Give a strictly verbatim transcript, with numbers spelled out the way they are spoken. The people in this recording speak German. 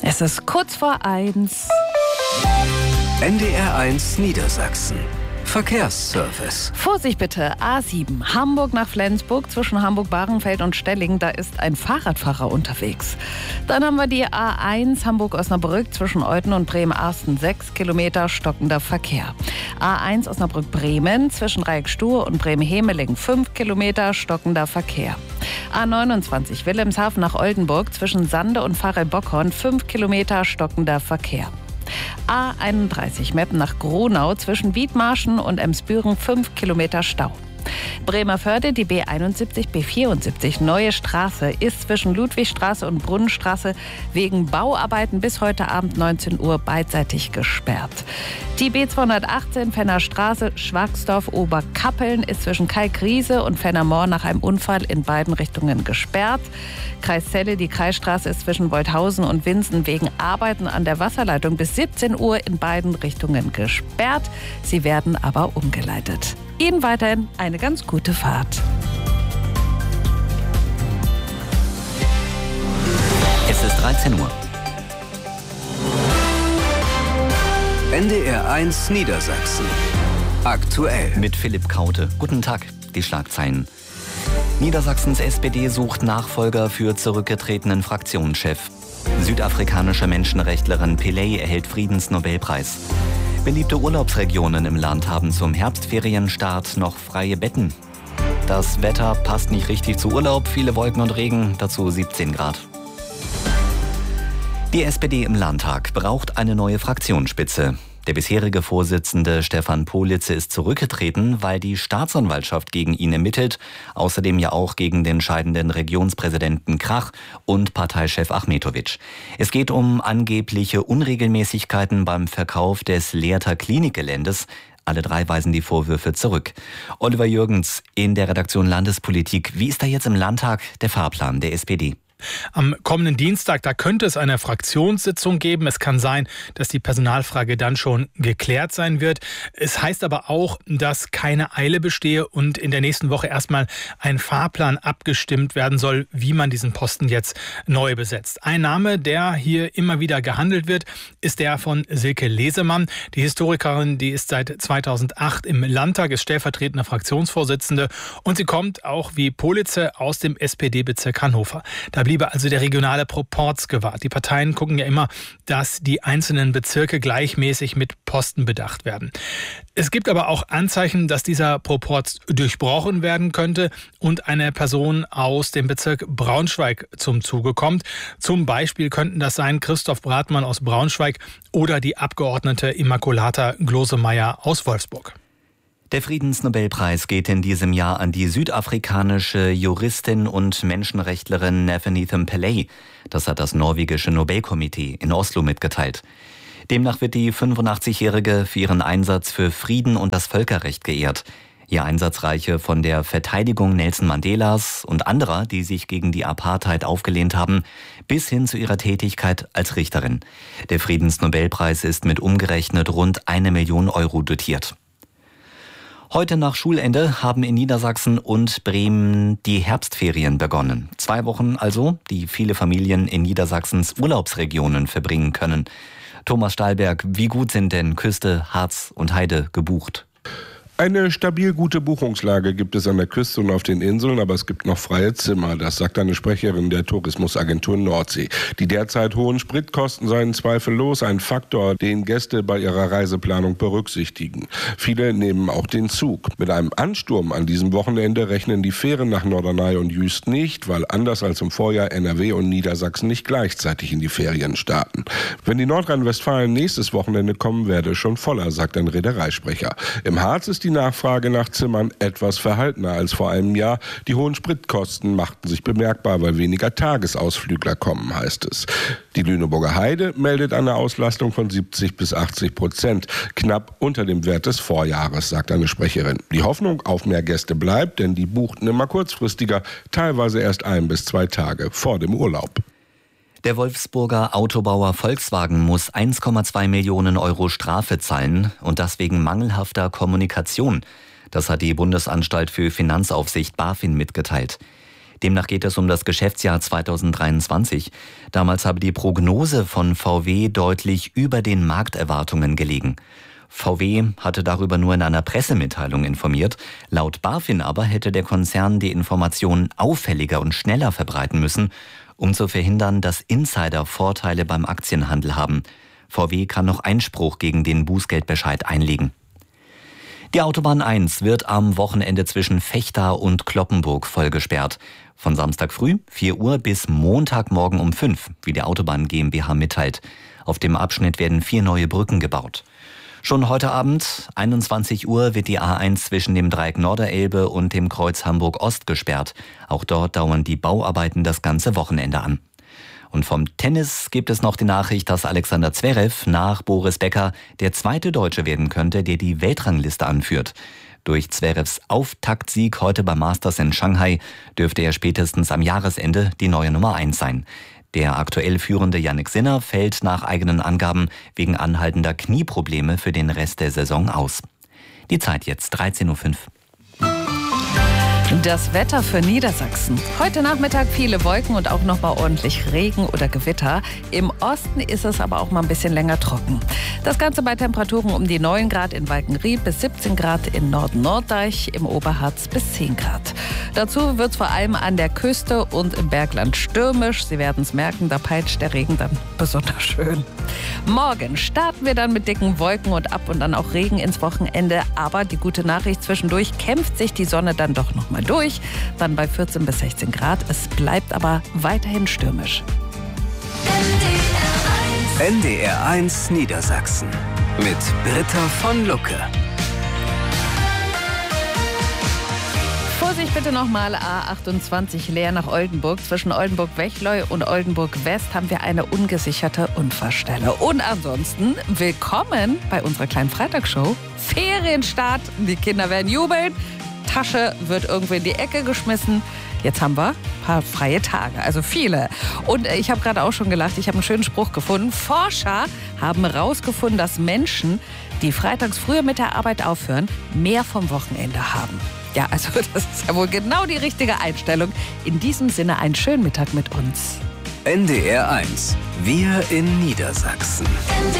Es ist kurz vor eins. N D R eins Niedersachsen. Verkehrsservice. Vorsicht bitte, A sieben, Hamburg nach Flensburg zwischen Hamburg-Bahrenfeld und Stelling, da ist ein Fahrradfahrer unterwegs. Dann haben wir die A eins Hamburg-Osnabrück zwischen Olten und Bremen-Arsten, sechs Kilometer stockender Verkehr. A eins Osnabrück-Bremen zwischen Reikstuhr und Bremen-Hemeling, fünf Kilometer stockender Verkehr. A neunundzwanzig Wilhelmshaven nach Oldenburg zwischen Sande und Pfarrel-Bockhorn, fünf Kilometer stockender Verkehr. A einunddreißig Meppen nach Gronau zwischen Wiedmarschen und Emsbüren, fünf Kilometer Stau. Bremerförde, die B einundsiebzig, B vierundsiebzig, Neue Straße, ist zwischen Ludwigstraße und Brunnenstraße wegen Bauarbeiten bis heute Abend neunzehn Uhr beidseitig gesperrt. Die B zweihundertachtzehn, Fenner Straße, Schwagsdorf, Oberkappeln, ist zwischen Kalkriese und Fennermoor nach einem Unfall in beiden Richtungen gesperrt. Kreis Celle, die Kreisstraße, ist zwischen Wolthausen und Winsen wegen Arbeiten an der Wasserleitung bis siebzehn Uhr in beiden Richtungen gesperrt. Sie werden aber umgeleitet. Ihnen weiterhin eine ganz gute Fahrt. Es ist dreizehn Uhr. N D R eins Niedersachsen. Aktuell. Mit Philipp Kaute. Guten Tag, die Schlagzeilen. Niedersachsens S P D sucht Nachfolger für zurückgetretenen Fraktionschef. Südafrikanische Menschenrechtlerin Pillay erhält Friedensnobelpreis. Beliebte Urlaubsregionen im Land haben zum Herbstferienstart noch freie Betten. Das Wetter passt nicht richtig zu Urlaub, viele Wolken und Regen, dazu siebzehn Grad. Die S P D im Landtag braucht eine neue Fraktionsspitze. Der bisherige Vorsitzende Stefan Politze ist zurückgetreten, weil die Staatsanwaltschaft gegen ihn ermittelt, außerdem ja auch gegen den scheidenden Regionspräsidenten Krach und Parteichef Achmetovic. Es geht um angebliche Unregelmäßigkeiten beim Verkauf des Lehrter Klinikgeländes. Alle drei weisen die Vorwürfe zurück. Oliver Jürgens in der Redaktion Landespolitik. Wie ist da jetzt im Landtag der Fahrplan der S P D? Am kommenden Dienstag, da könnte es eine Fraktionssitzung geben. Es kann sein, dass die Personalfrage dann schon geklärt sein wird. Es heißt aber auch, dass keine Eile bestehe und in der nächsten Woche erstmal ein Fahrplan abgestimmt werden soll, wie man diesen Posten jetzt neu besetzt. Ein Name, der hier immer wieder gehandelt wird, ist der von Silke Lesemann. Die Historikerin, die ist seit zweitausendacht im Landtag, ist stellvertretende Fraktionsvorsitzende und sie kommt auch wie Politze aus dem S P D-Bezirk Hannover. Da bliebe also der regionale Proporz gewahrt. Die Parteien gucken ja immer, dass die einzelnen Bezirke gleichmäßig mit Posten bedacht werden. Es gibt aber auch Anzeichen, dass dieser Proporz durchbrochen werden könnte und eine Person aus dem Bezirk Braunschweig zum Zuge kommt. Zum Beispiel könnten das sein Christoph Bratmann aus Braunschweig oder die Abgeordnete Immaculata Glosemeyer aus Wolfsburg. Der Friedensnobelpreis geht in diesem Jahr an die südafrikanische Juristin und Menschenrechtlerin Nefanethem Pillay. Das hat das norwegische Nobelkomitee in Oslo mitgeteilt. Demnach wird die fünfundachtzig-Jährige für ihren Einsatz für Frieden und das Völkerrecht geehrt. Ihr Einsatz reiche von der Verteidigung Nelson Mandelas und anderer, die sich gegen die Apartheid aufgelehnt haben, bis hin zu ihrer Tätigkeit als Richterin. Der Friedensnobelpreis ist mit umgerechnet rund eine Million Euro dotiert. Heute nach Schulende haben in Niedersachsen und Bremen die Herbstferien begonnen. Zwei Wochen also, die viele Familien in Niedersachsens Urlaubsregionen verbringen können. Thomas Stahlberg, wie gut sind denn Küste, Harz und Heide gebucht? Eine stabil gute Buchungslage gibt es an der Küste und auf den Inseln, aber es gibt noch freie Zimmer. Das sagt eine Sprecherin der Tourismusagentur Nordsee. Die derzeit hohen Spritkosten seien zweifellos ein Faktor, den Gäste bei ihrer Reiseplanung berücksichtigen. Viele nehmen auch den Zug. Mit einem Ansturm an diesem Wochenende rechnen die Fähren nach Norderney und Jüst nicht, weil anders als im Vorjahr N R W und Niedersachsen nicht gleichzeitig in die Ferien starten. Wenn die Nordrhein-Westfalen nächstes Wochenende kommen, werde es schon voller, sagt ein Reedereisprecher. Im Harz ist die Nachfrage nach Zimmern etwas verhaltener als vor einem Jahr. Die hohen Spritkosten machten sich bemerkbar, weil weniger Tagesausflügler kommen, heißt es. Die Lüneburger Heide meldet eine Auslastung von siebzig bis achtzig Prozent, knapp unter dem Wert des Vorjahres, sagt eine Sprecherin. Die Hoffnung auf mehr Gäste bleibt, denn die buchten immer kurzfristiger, teilweise erst ein bis zwei Tage vor dem Urlaub. Der Wolfsburger Autobauer Volkswagen muss eins Komma zwei Millionen Euro Strafe zahlen und das wegen mangelhafter Kommunikation. Das hat die Bundesanstalt für Finanzaufsicht BaFin mitgeteilt. Demnach geht es um das Geschäftsjahr zweitausenddreiundzwanzig. Damals habe die Prognose von V W deutlich über den Markterwartungen gelegen. V W hatte darüber nur in einer Pressemitteilung informiert. Laut BaFin aber hätte der Konzern die Informationen auffälliger und schneller verbreiten müssen, um zu verhindern, dass Insider Vorteile beim Aktienhandel haben. V W kann noch Einspruch gegen den Bußgeldbescheid einlegen. Die Autobahn eins wird am Wochenende zwischen Vechta und Cloppenburg voll gesperrt. Von Samstag früh, vier Uhr, bis Montagmorgen um fünf, wie die Autobahn GmbH mitteilt. Auf dem Abschnitt werden vier neue Brücken gebaut. Schon heute Abend, einundzwanzig Uhr, wird die A eins zwischen dem Dreieck Norderelbe und dem Kreuz Hamburg-Ost gesperrt. Auch dort dauern die Bauarbeiten das ganze Wochenende an. Und vom Tennis gibt es noch die Nachricht, dass Alexander Zverev nach Boris Becker der zweite Deutsche werden könnte, der die Weltrangliste anführt. Durch Zverevs Auftaktsieg heute beim Masters in Shanghai dürfte er spätestens am Jahresende die neue Nummer eins sein. Der aktuell führende Jannik Sinner fällt nach eigenen Angaben wegen anhaltender Knieprobleme für den Rest der Saison aus. Die Zeit jetzt dreizehn Uhr fünf. Das Wetter für Niedersachsen. Heute Nachmittag viele Wolken und auch noch mal ordentlich Regen oder Gewitter. Im Osten ist es aber auch mal ein bisschen länger trocken. Das Ganze bei Temperaturen um die neun Grad in Walkenried bis siebzehn Grad in Norden-Norddeich, im Oberharz bis zehn Grad. Dazu wird es vor allem an der Küste und im Bergland stürmisch. Sie werden es merken, da peitscht der Regen dann besonders schön. Morgen starten wir dann mit dicken Wolken und ab und dann auch Regen ins Wochenende. Aber die gute Nachricht, zwischendurch kämpft sich die Sonne dann doch noch mal durch. Dann bei vierzehn bis sechzehn Grad. Es bleibt aber weiterhin stürmisch. N D R eins Niedersachsen mit Britta von Lucke. Vorsicht bitte nochmal, A achtundzwanzig leer nach Oldenburg. Zwischen Oldenburg-Wechleu und Oldenburg-West haben wir eine ungesicherte Unfallstelle. Und ansonsten willkommen bei unserer kleinen Freitagsshow. Ferienstart, die Kinder werden jubeln. Tasche wird irgendwo in die Ecke geschmissen. Jetzt haben wir ein paar freie Tage, also viele. Und ich habe gerade auch schon gelacht, ich habe einen schönen Spruch gefunden. Forscher haben herausgefunden, dass Menschen, die freitags früher mit der Arbeit aufhören, mehr vom Wochenende haben. Ja, also das ist ja wohl genau die richtige Einstellung. In diesem Sinne einen schönen Mittag mit uns. N D R eins. Wir in Niedersachsen.